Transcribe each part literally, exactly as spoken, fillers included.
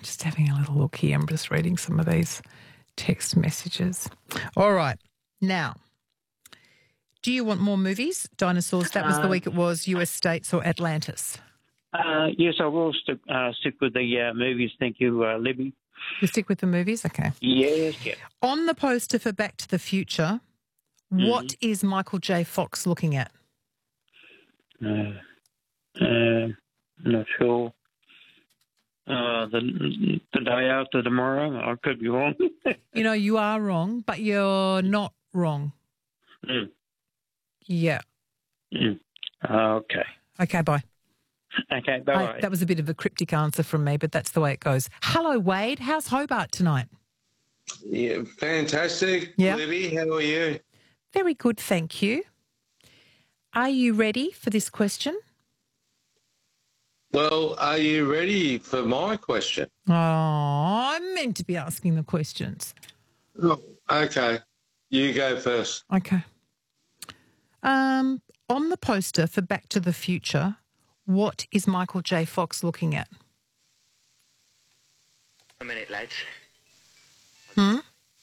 just having a little look here. I'm just reading some of these text messages. All right. Now, do you want more movies? Dinosaurs, that was the Uh, week it was, U S States or Atlantis? Uh, yes, I will stick, uh, stick with the uh, movies. Thank you, uh, Libby. You stick with the movies? Okay. Yes, yeah. On the poster for Back to the Future, Mm-hmm. what is Michael J. Fox looking at? Uh, uh, not sure. Uh, the the day after tomorrow. I could be wrong. You know, you are wrong, but you're not wrong. mm. Yeah. Mm. Okay. Okay, bye. Okay, bye-bye. I, that was a bit of a cryptic answer from me, but that's the way it goes. Hello, Wade. How's Hobart tonight? Yeah, fantastic. Yeah. Libby, how are you? Very good, thank you. Are you ready for this question? Well, are you ready for my question? Oh, I'm meant to be asking the questions. Oh, okay. You go first. Okay. Um, on the poster for Back to the Future, what is Michael J. Fox looking at? A minute, lads. Hmm?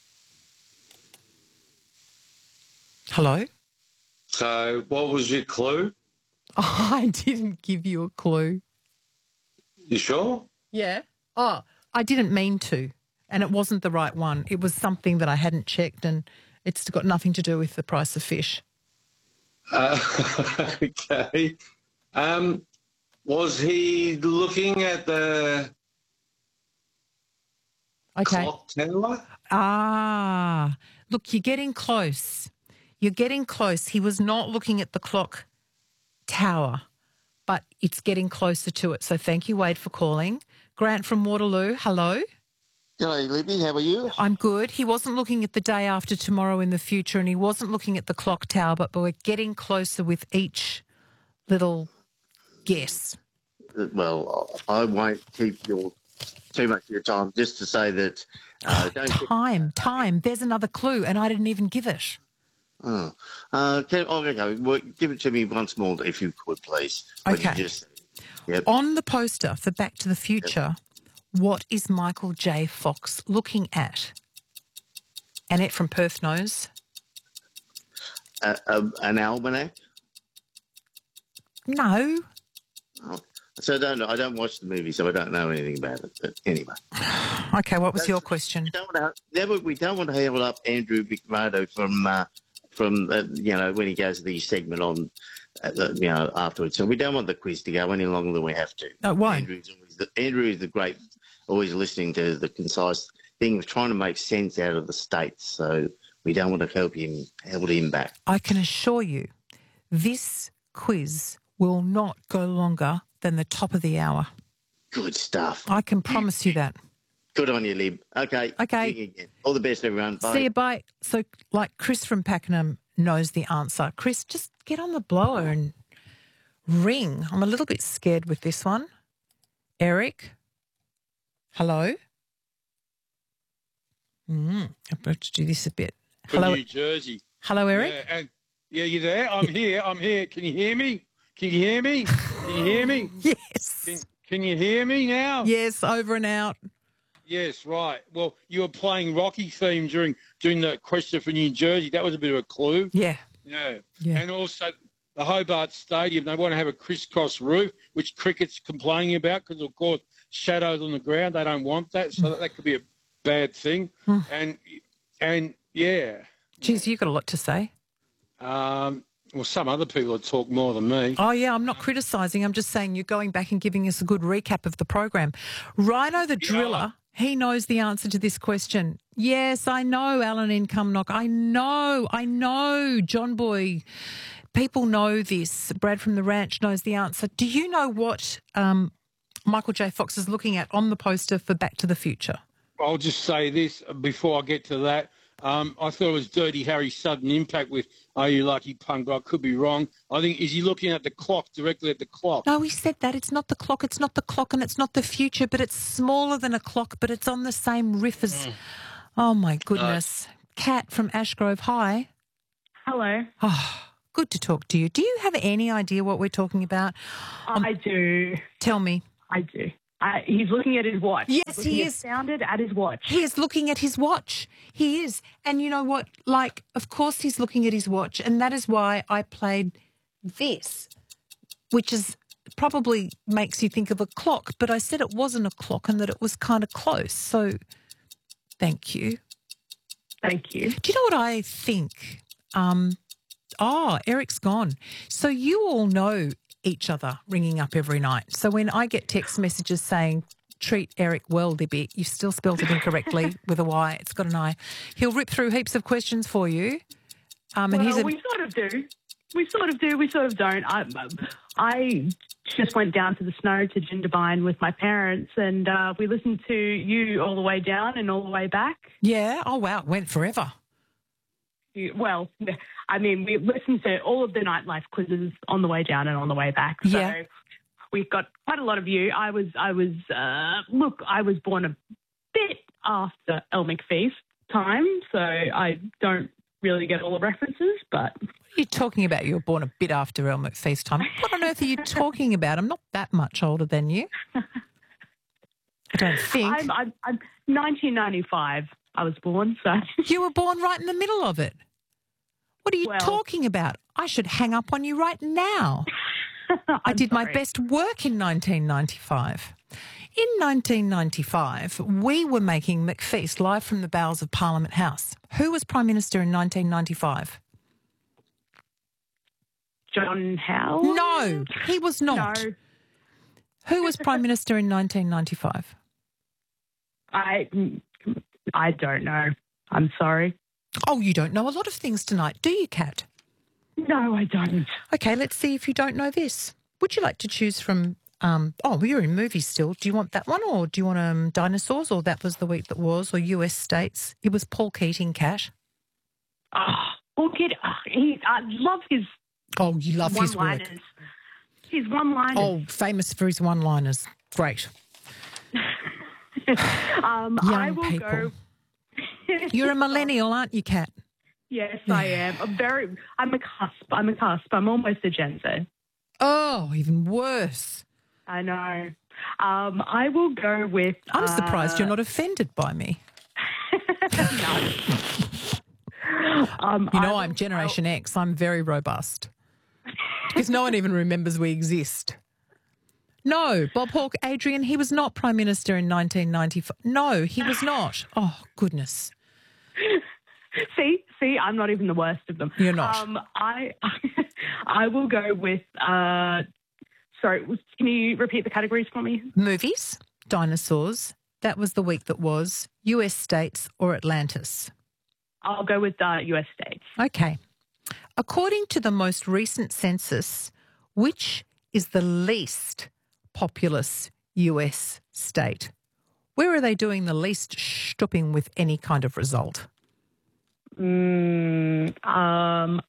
Hello? So what was your clue? I didn't give you a clue. You sure? Yeah. Oh, I didn't mean to, and it wasn't the right one. It was something that I hadn't checked, and it's got nothing to do with the price of fish. Uh, okay. Um, was he looking at the Okay. clock tower? Ah, look, you're getting close. You're getting close. He was not looking at the clock tower, but it's getting closer to it. So thank you, Wade, for calling. Grant from Waterloo, hello. Hello, Libby. How are you? I'm good. He wasn't looking at the day after tomorrow in the future, and he wasn't looking at the clock tower, but we're getting closer with each little guess. Well, I won't keep your too much of your time. Just to say that uh, don't. Time, time. There's another clue, and I didn't even give it. Oh, uh, can, oh, okay. Well, give it to me once more, if you could, please. What you Okay. just- Yep. On the poster for Back to the Future, what is Michael J. Fox looking at? Annette from Perth knows. Uh, uh, an almanac. No. Oh. So I don't know. I don't watch the movie, so I don't know anything about it. But anyway, Okay, what was your question? we don't want to. Never, we don't want to hold up Andrew McMurdo from uh, from uh, you know when he goes to the segment on uh, the, you know afterwards. So we don't want the quiz to go any longer than we have to. No, it won't. Andrew's always the, Andrew is the great, always listening to the concise thing of trying to make sense out of the states. So we don't want to help him hold him back. I can assure you this quiz will not go longer than the top of the hour. Good stuff. I can promise you that. Good on you, Lib. Okay. Okay. See you again. All the best, everyone. Bye. See you, bye. So, like Chris from Pakenham knows the answer. Chris, just get on the blower and ring. I'm a little bit scared with this one. Eric, hello? Mm, I'm about to do this a bit. From Hello, New Jersey. hello, Eric? Yeah, and, yeah, you there? I'm here. I'm here. Can you hear me? Can you hear me? Can you hear me? Yes. Can, can you hear me now? Yes, over and out. Yes, right. Well, you were playing Rocky theme during during the question for New Jersey. That was a bit of a clue. Yeah. Yeah. Yeah. And also the Hobart Stadium, they want to have a crisscross roof, which cricket's complaining about because, of course, shadows on the ground. They don't want that, so that, that could be a bad thing. Mm. And, and yeah. Geez, you've got a lot to say. Um, well, some other people would talk more than me. Oh, yeah, I'm not criticising. I'm just saying you're going back and giving us a good recap of the program. Rhino the Driller, he knows the answer to this question. Yes, I know, Alan in Cumnock. I know, I know, John Boy. People know this. Brad from the Ranch knows the answer. Do you know what um, Michael J. Fox is looking at on the poster for Back to the Future? I'll just say this before I get to that. Um, I thought it was Dirty Harry's sudden impact with Are You Lucky Punk, but I could be wrong. I think, is he looking at the clock, directly at the clock? No, he said that. It's not the clock, it's not the clock, and it's not the future, but it's smaller than a clock, but it's on the same riff as... Mm. Oh, my goodness. Kat from Ashgrove, hi. Hello. Oh, good to talk to you. Do you have any idea what we're talking about? I um, do. Tell me. I do. Uh, he's looking at his watch. Yes, He's looking he at- is. Sounded at his watch. He is looking at his watch. He is. And you know what? Like, of course he's looking at his watch. And that is why I played this, which is probably makes you think of a clock. But I said it wasn't a clock and that it was kind of close. So thank you. Thank you. Do you know what I think? Um, oh, Eric's gone. So you all know each other ringing up every night. So when I get text messages saying, treat Eric well, Libby, you've still spelled it incorrectly with a Y. It's got an I. He'll rip through heaps of questions for you. Um, and well, he's a, we sort of do. We sort of do. We sort of don't. I, I just went down to the snow to Jindabyne with my parents, and uh, we listened to you all the way down and all the way back. yeah. Oh, wow. It went forever. You- Well, I mean, we listened to all of the nightlife quizzes on the way down and on the way back. So Yeah. we've got quite a lot of you. I was, I was, uh, look, I was born a bit after Elle McPhee's time, so I don't really get all the references, but What are you talking about? You were born a bit after Elle McPhee's time. What on earth are you talking about? I'm not that much older than you. I don't think. I'm, I'm, I'm nineteen ninety-five. I was born, so You were born right in the middle of it. What are you Well- talking about? I should hang up on you right now. I I'm did my sorry. best work in nineteen ninety-five. In nineteen ninety-five, we were making McFeast live from the bowels of Parliament House. Who was Prime Minister in nineteen ninety-five? John Howard. No, he was not. No, Who was Prime Minister in nineteen ninety-five? I, I don't know. I'm sorry. Oh, you don't know a lot of things tonight, do you, Kat? No, I don't. Okay, let's see if you don't know this. Would you like to choose from, um, oh, you're in movies still. Do you want that one or do you want um, dinosaurs or That Was the Week That Was or U S States? It was Paul Keating, Kat. Oh, well, kid, oh, he, I love his Oh, you love his work. one-liners. His one-liners. Oh, famous for his one-liners. Great. um, I Young will people. go. You're a millennial, aren't you, Kat? Yes, I am. I'm very. I'm a cusp. I'm a cusp. I'm almost a Gen Z. Oh, even worse. I know. Um, I will go with. I'm surprised uh, you're not offended by me. no. um, You know, I I'm will- Generation X. I'm very robust. Because no one even remembers we exist. No, Bob Hawke, Adrian, he was not Prime Minister in nineteen ninety-five. No, he was not. Oh, goodness. See, see, I'm not even the worst of them. You're not. Um, I, I will go with. Uh, sorry, can you repeat the categories for me? Movies, dinosaurs, That Was the Week That Was, U S States or Atlantis. I'll go with uh, U S States. Okay. According to the most recent census, which is the least populous U S state? Where are they doing the least stopping with any kind of result? Mm, um,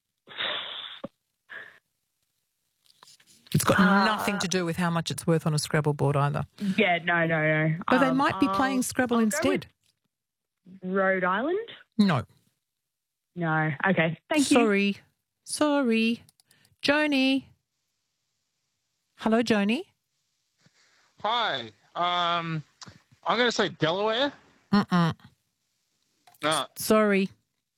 It's got Uh, nothing to do with how much it's worth on a Scrabble board either. yeah, no, no, no. But they Um, might be I'll- playing Scrabble I'll go instead. with Rhode Island? No. No. Okay. Thank you. Sorry. Sorry. Joni. Hello, Joni. Hi. Um, I'm going to say Delaware. Mm-mm. No. Sorry.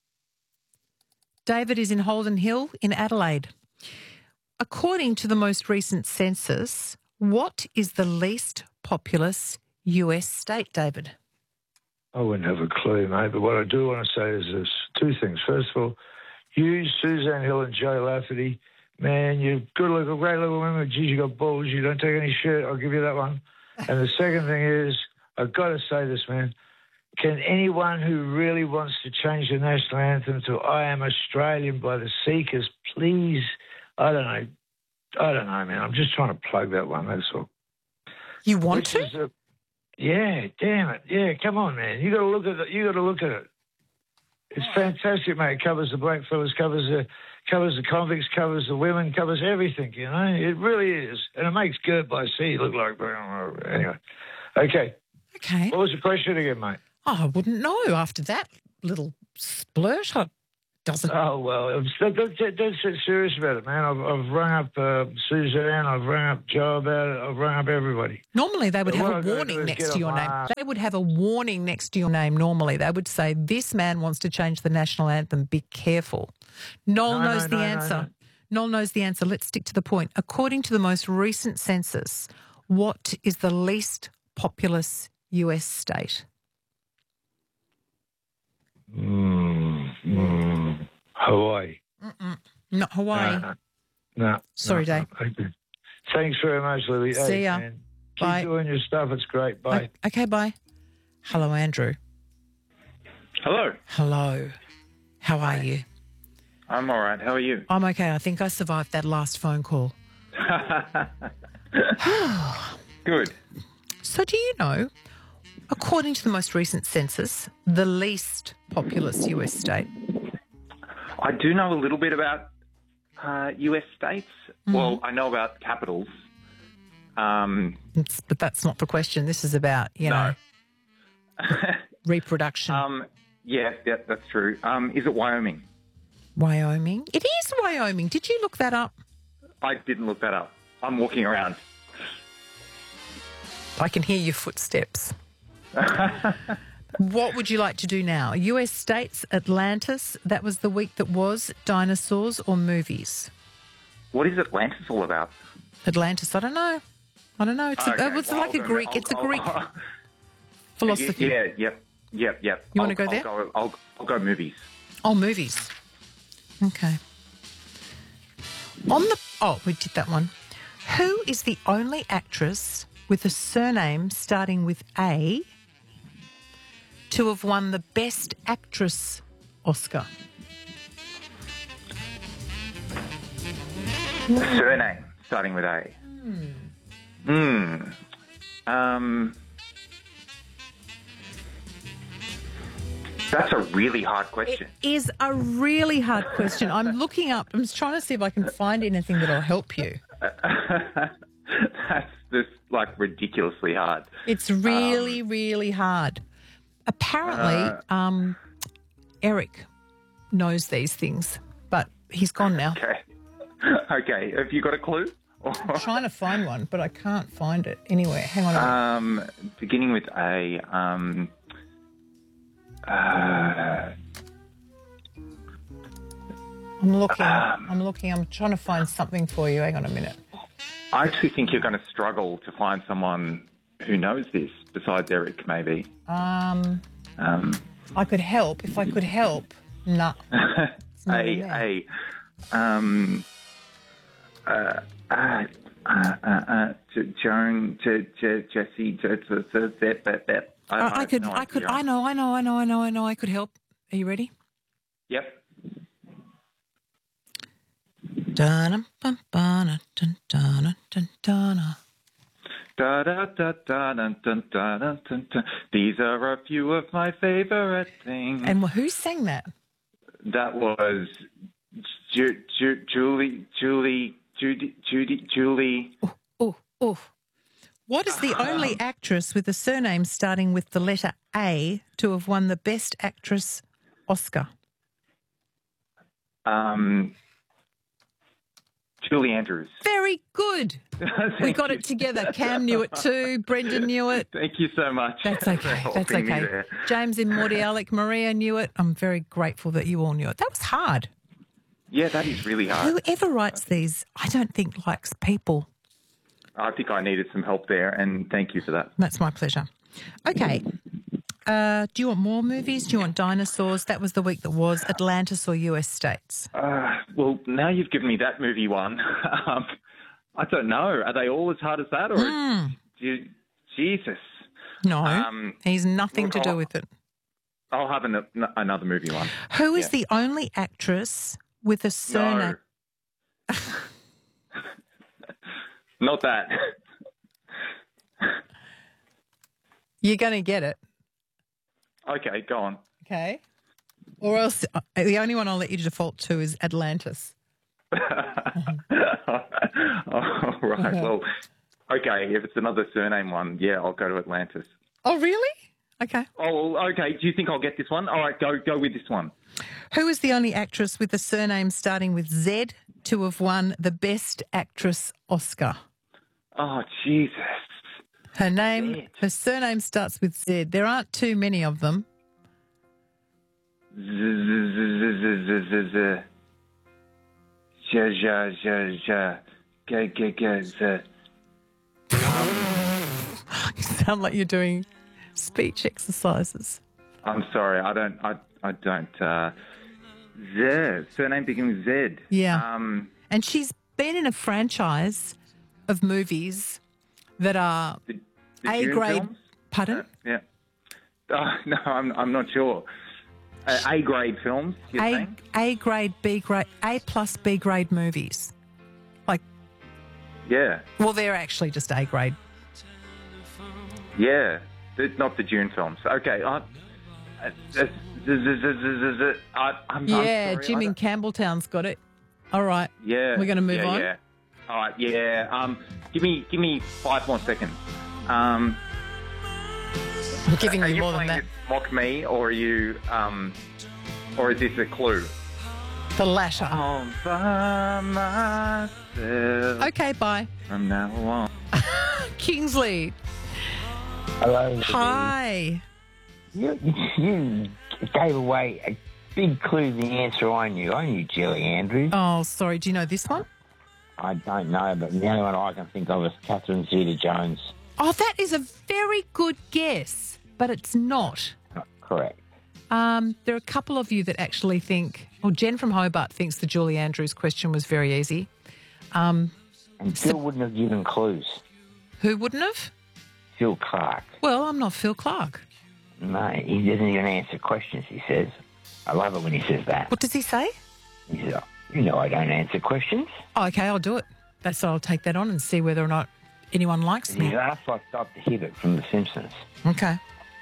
David is in Holden Hill in Adelaide. According to the most recent census, what is the least populous U S state, David? I wouldn't have a clue, mate. But what I do want to say is this: two things. First of all, you, Suzanne Hill, and Joe Lafferty, man, you're good looking, great little women. Geez, you got balls. You don't take any shit. I'll give you that one. And the second thing is, I've got to say this, man. Can anyone who really wants to change the national anthem to "I Am Australian" by the Seekers, please? I don't know. I don't know, man. I'm just trying to plug that one. That's all. You want Which to? is a- yeah, damn it. Yeah, come on, man. You got to look at it. You got to look at it. It's fantastic, mate. It covers the blackfellas, covers the covers the convicts, covers the women, covers everything. You know, it really is, and it makes Gert by Sea look like anyway. Okay. Okay. What was the question again, mate? Oh, I wouldn't know after that little splurt. I, Doesn't. Oh, well, I'm so- that's, that's that's serious about it, man. I've, I've rung up uh, Suzanne, I've rung up Joe about it, I've rung up everybody. Normally, they would But what have I'm a gonna do warning is next get to your off my name. ass. They would have a warning next to your name normally. They would say, this man wants to change the national anthem. Be careful. Noel No, knows no, the no, no, answer. no. Noel knows the answer. Let's stick to the point. According to the most recent census, what is the least populous U S state? Mm, mm, Hawaii. Mm-mm. Not Hawaii. No, no, Sorry, no, Dave. no. Okay. Thanks very much, Louis. See Hey, ya. man, keep Bye. doing your stuff. It's great. Bye. O- Okay, bye. Hello, Andrew. Hello. Hello. How are you? I'm all right. How are you? I'm okay. I think I survived that last phone call. Good. So do you know, according to the most recent census, the least populous U S state? I do know a little bit about uh, U S states. Mm-hmm. Well, I know about capitals. Um, It's, but that's not the question. This is about, you No. know, reproduction. um, yeah, yeah, that's true. Um, is it Wyoming? Wyoming? It is Wyoming. Did you look that up? I didn't look that up. I'm walking around. I can hear your footsteps. What would you like to do now? U S states, Atlantis, that was the week that was, dinosaurs or movies? What is Atlantis all about? Atlantis, I don't know. I don't know. It's, a, Okay, it's well, like a then Greek, I'll- it's a I'll- Greek I'll- philosophy. Yeah, yep, yep, yep. You wanna I'll- go there? I'll go, I'll, I'll go movies. Oh, movies. Okay. On the oh, we did that one. Who is the only actress with a surname starting with A to have won the Best Actress Oscar? Surname starting with A. Hmm. Um. That's a really hard question. It is a really hard question. I'm looking up. I'm just trying to see if I can find anything that'll help you. That's just like ridiculously hard. It's really, really hard. Apparently, Uh, um, Eric knows these things, but he's gone now. Okay. Okay. Have you got a clue? I'm trying to find one, but I can't find it anywhere. Hang on a minute. um, beginning with A. Um. Uh, I'm looking. um, I'm looking. I'm trying to find something for you. Hang on a minute. I actually think you're going to struggle to find someone who knows this besides Eric, maybe. Um, Um, I could help if I could help. No. It's not in A. there. A. Um. Uh. Uh. Uh. Uh. uh J- Joan. J- J- Jesse. J- J- J- J- J- J- I, I have could. no I could. idea. I know. I know. I know. I know. I know. I could help. Are you ready? Yep. Dun dun dun dun dun dun dun. Da, da, da, da, dun, dun, da, dun, dun, dun. These are a few of my favorite things. And who sang that? That was Ju- Ju- Julie, Julie, Judy, Judy, Julie. Oh, oh. What is the only actress with a surname starting with the letter A to have won the Best Actress Oscar? Um, Julie Andrews. Very good. We Thank got you. it together. Cam knew it too. Brendan knew it. Thank you so much. That's for okay. That's helping me okay. there. James and Morty, Alec, Maria knew it. I'm very grateful that you all knew it. That was hard. Yeah, that is really hard. Whoever writes these, I don't think likes people. I think I needed some help there, and thank you for that. That's my pleasure. Okay. Uh, do you want more movies? Do you want dinosaurs? That was the week that was. Atlantis or U S states? Uh, well, now you've given me that movie one. um, I don't know. Are they all as hard as that, or Mm. do you, Jesus? No, Um, he's nothing look, to do I'll- with it. I'll have an, another movie one. Who is Yeah. the only actress with a surname? No. Not that. You're going to get it, Okay, go on. okay? Or else uh, the only one I'll let you default to is Atlantis. All right. Well, okay. If it's another surname one, yeah, I'll go to Atlantis. Oh, really? Okay. Oh, okay. Do you think I'll get this one? All right, go go with this one. Who is the only actress with the surname starting with Z to have won the Best Actress Oscar? Oh, Jesus. Her name, Z. her surname starts with Z. There aren't too many of them. Z z z z z z z. Ja ja ja ja. Ga ga ga z. You sound like you're doing speech exercises. I'm sorry. I don't. I I don't. Uh, Z. Surname begins with Z. Yeah. Um. And she's been in a franchise of movies that are The, the A Dune grade. films? Pardon? Uh, yeah. Uh, no, I'm. I'm not sure. Uh, A grade films. You're A saying? A grade, B grade, A plus B grade movies. Like, Yeah. well, they're actually just A grade. Yeah. The, not the Dune films. Okay. I. Uh, uh, z- z- z- z- z- I, I'm, Yeah, I'm sorry, Jim I in don't- Campbelltown's got it. All right. Yeah. We're gonna move yeah, on? Yeah. All right. Yeah. Um. Give me. Give me five more seconds. Um. I'm giving are you you more than playing that. this to mock me, or are you? Um. Or is this a clue? The latter. All by myself. Okay, bye. From now on. Kingsley. Hello. Hi. You, you gave away a big clue to the answer I knew. I knew Jelly Andrews. Oh, sorry. Do you know this one? I don't know, but the only one I can think of is Catherine Zeta-Jones. Oh, that is a very good guess, but it's not. Correct. Um, there are a couple of you that actually think, well, Jen from Hobart thinks the Julie Andrews question was very easy. Um, And Phil wouldn't have given clues. who wouldn't have? Phil Clark. Well, I'm not Phil Clark. No, he doesn't even answer questions, he says. I love it when he says that. What does he say? He says, you know I don't answer questions. Oh, okay, I'll do it. That's so I'll take that on and see whether or not anyone likes me. He's asked like Doctor Hibbert from The Simpsons. Okay.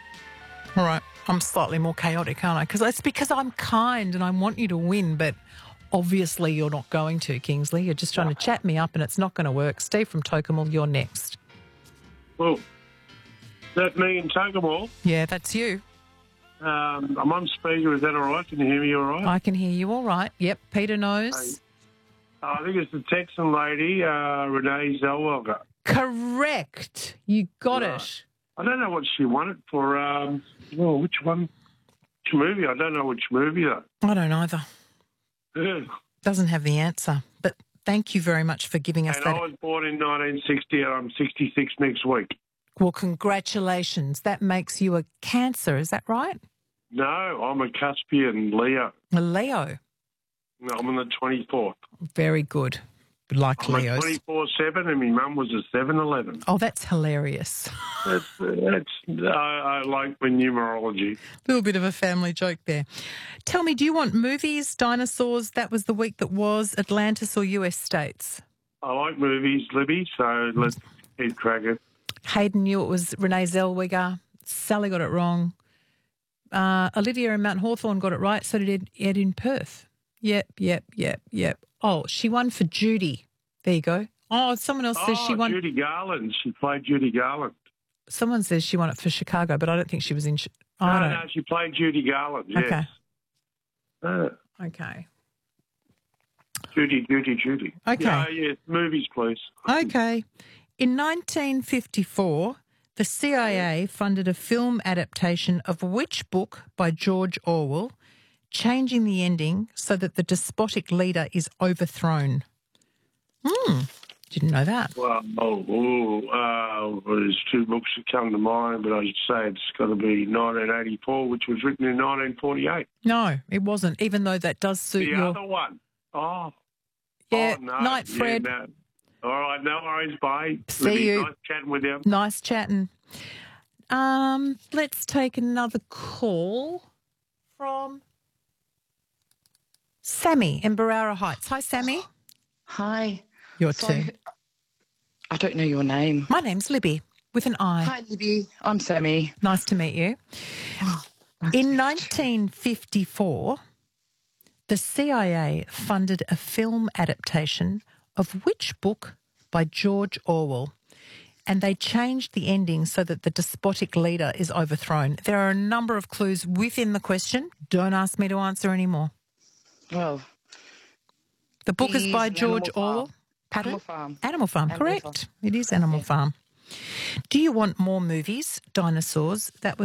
All right. I'm slightly more chaotic, aren't I? Because it's because I'm kind and I want you to win, but obviously you're not going to, Kingsley. You're just trying to chat me up and it's not going to work. Steve from Tocumwal, you're next. Well, that me in Tuggermore. Yeah, that's you. Um, I'm on speaker. Is that all right? Can you hear me all right? I can hear you all right. Yep, Peter knows. I think it's the Texan lady, uh, Renee Zellweger. Correct. You got Right. it. I don't know what she won it for. Um, oh, which one? Which movie? I don't know which movie, though. I don't either. Yeah. Doesn't have the answer. But thank you very much for giving us And that. I was born in nineteen sixty, and I'm sixty-six next week. Well, congratulations. That makes you a Cancer, is that right? No, I'm a Caspian Leo. A Leo. No, I'm on the twenty-fourth. Very good. Like I'm a Leos. twenty-four seven, and my mum was a seven eleven. Oh, that's hilarious. That's, that's, I, I like my numerology. A little bit of a family joke there. Tell me, do you want movies, dinosaurs? That was the week that was Atlantis or U S states? I like movies, Libby, so let's keep cracking. Hayden knew it was Renee Zellweger. Sally got it wrong. Uh, Olivia in Mount Hawthorn got it right. So did Ed, Ed in Perth. Yep, yep, yep, yep. Oh, she won for Judy. There you go. Oh, someone else says oh, she won. Judy Garland. She played Judy Garland. Someone says she won it for Chicago, but I don't think she was in. Ch- oh, I no, don't. no, she played Judy Garland, yes. Okay. Uh, Okay. Judy, Judy, Judy. Okay. Yeah, yes, movies, please. Okay. In nineteen fifty-four, the C I A funded a film adaptation of which book by George Orwell, changing the ending so that the despotic leader is overthrown? Hmm. Didn't know that. Well, oh, oh uh, there's two books that come to mind, but I'd say it's got to be nineteen eighty-four, which was written in nineteen forty-eight. No, it wasn't, even though that does suit The your... other one. Oh. Yeah, oh, no. night, Fred. Yeah, no. All right, no worries, bye. See Libby, you. Nice chatting with you. Nice chatting. Um, let's take another call from Sammy in Barara Heights. Hi, Sammy. Hi. Your So, turn. I don't know your name. My name's Libby with an I. Hi, Libby. I'm Sammy. Nice to meet you. In nineteen fifty-four, the C I A funded a film adaptation of which book by George Orwell? and they changed the ending so that the despotic leader is overthrown. There are a number of clues within the question. Don't ask me to answer anymore. Well, the book is it by is George Animal Orwell. Farm. Pardon? Animal Farm. Animal Farm, Animal correct. Farm. It is Animal Farm. Do you want more movies, dinosaurs? That was